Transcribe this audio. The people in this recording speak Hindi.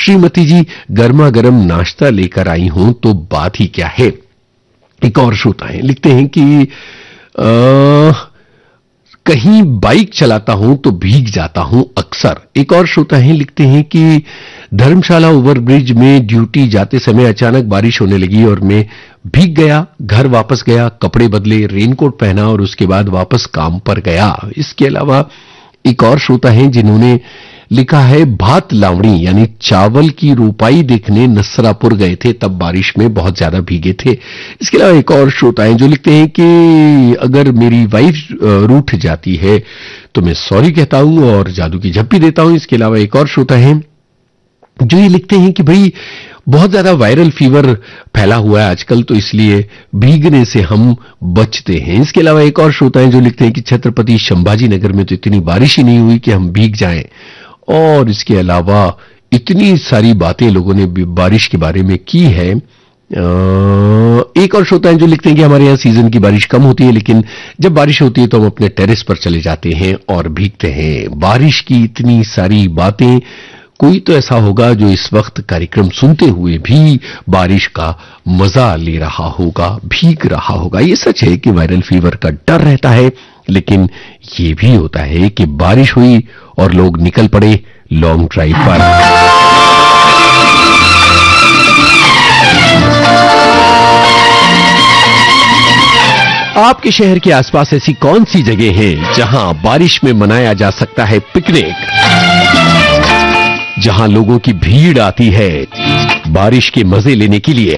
श्रीमती जी गर्मा गर्म नाश्ता लेकर आई हूं तो बात ही क्या है। एक और श्रोता है, लिखते हैं कि कहीं बाइक चलाता हूं तो भीग जाता हूं अक्सर। एक और श्रोता है, लिखते हैं कि धर्मशाला ओवरब्रिज में ड्यूटी जाते समय अचानक बारिश होने लगी और मैं भीग गया। घर वापस गया, कपड़े बदले, रेनकोट पहना और उसके बाद वापस काम पर गया। इसके अलावा एक और श्रोता है जिन्होंने लिखा है भात लावणी यानी चावल की रोपाई देखने नसरापुर गए थे, तब बारिश में बहुत ज्यादा भीगे थे। इसके अलावा एक और श्रोता है जो लिखते हैं कि अगर मेरी वाइफ रूठ जाती है तो मैं सॉरी कहता हूं और जादू की झप्पी देता हूं। इसके अलावा एक और श्रोता है जो ये लिखते हैं कि भाई बहुत ज्यादा वायरल फीवर फैला हुआ है आजकल, तो इसलिए भीगने से हम बचते हैं। इसके अलावा एक और श्रोता है जो लिखते हैं कि छत्रपति संभाजी नगर में तो इतनी बारिश ही नहीं हुई कि हम भीग जाएं। और इसके अलावा इतनी सारी बातें लोगों ने बारिश के बारे में की है। एक और श्रोता है जो लिखते हैं कि हमारे यहाँ सीजन की बारिश कम होती है, लेकिन जब बारिश होती है तो हम अपने टेरेस पर चले जाते हैं और भीगते हैं। बारिश की इतनी सारी बातें, कोई तो ऐसा होगा जो इस वक्त कार्यक्रम सुनते हुए भी बारिश का मजा ले रहा होगा, भीग रहा होगा। ये सच है कि वायरल फीवर का डर रहता है, लेकिन ये भी होता है कि बारिश हुई और लोग निकल पड़े लॉन्ग ड्राइव पर। आपके शहर के आसपास ऐसी कौन सी जगह है जहां बारिश में मनाया जा सकता है पिकनिक, जहां लोगों की भीड़ आती है बारिश के मजे लेने के लिए।